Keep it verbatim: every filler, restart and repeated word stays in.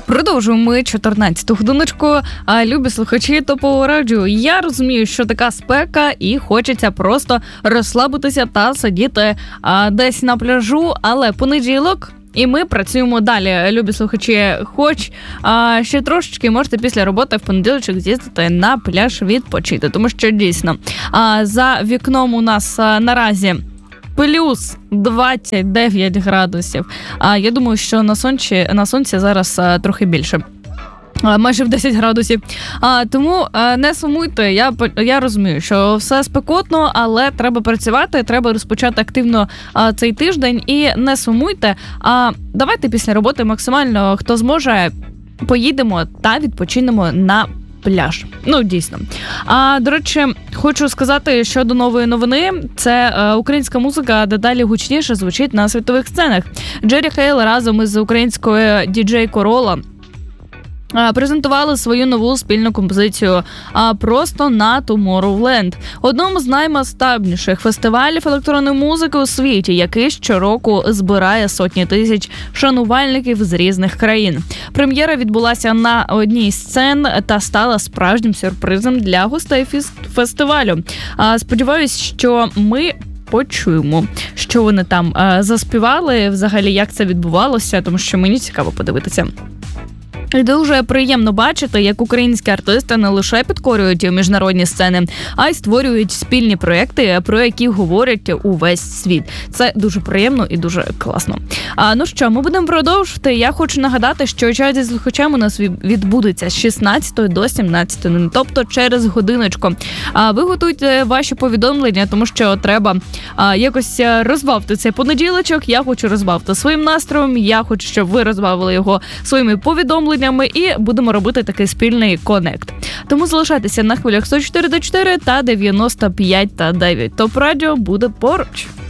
Продовжуємо ми чотирнадцяту годиночку. А, любі слухачі Топового радіо. Я розумію, що така спека і хочеться просто розслабитися та сидіти а, десь на пляжу, але понеділок і ми працюємо далі. Любі слухачі, хоч а, ще трошечки можете після роботи в понеділочок з'їздити на пляж відпочити, тому що дійсно а, за вікном у нас а, наразі плюс двадцять дев'ять градусів. А я думаю, що на сонці, на сонці зараз а, трохи більше. А, майже в десять градусів. А, тому а, не сумуйте, я, я розумію, що все спекотно, але треба працювати, треба розпочати активно а, цей тиждень і не сумуйте. А давайте після роботи максимально, хто зможе, поїдемо та відпочинемо на пляж. Ну, дійсно. А, до речі, хочу сказати щодо нової новини. Це е, українська музика дедалі гучніше звучить на світових сценах. Джері Хейл разом із українською діджей Корола презентували свою нову спільну композицію а, просто на Tomorrowland, одному з наймасштабніших фестивалів електронної музики у світі, який щороку збирає сотні тисяч шанувальників з різних країн. Прем'єра відбулася на одній з сцен та стала справжнім сюрпризом для гостей фестивалю. А, сподіваюсь, що ми почуємо, що вони там а, заспівали, взагалі, як це відбувалося, тому що мені цікаво подивитися. І дуже приємно бачити, як українські артисти не лише підкорюють міжнародні сцени, а й створюють спільні проєкти, про які говорять увесь світ. Це дуже приємно і дуже класно. А, ну що, ми будемо продовжувати. Я хочу нагадати, що час зі слухачем у нас відбудеться з шістнадцятої до сімнадцятої, тобто через годиночку. А ви готуйте ваші повідомлення, тому що треба а, якось розбавити цей понеділочок. Я хочу розбавити своїм настроєм, я хочу, щоб ви розбавили його своїми повідомленнями, і будемо робити такий спільний конект. Тому залишайтеся на хвилях сто чотири та чотири та дев'яносто п'ять та дев'ять. Топ радіо буде поруч.